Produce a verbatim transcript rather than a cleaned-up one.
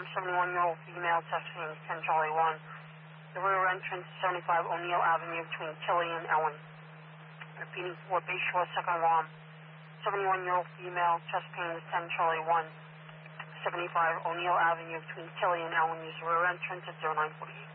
seventy-one-year-old female, chest pain, ten Charlie one. The rear entrance, seventy-five O'Neill Avenue between Tilly and Ellen. Repeating for Bayshore, second alarm. seventy-one-year-old female, chest pain, ten Charlie one. seventy-five O'Neill Avenue between Tilly and Ellen. Use rear entrance at zero nine forty-eight.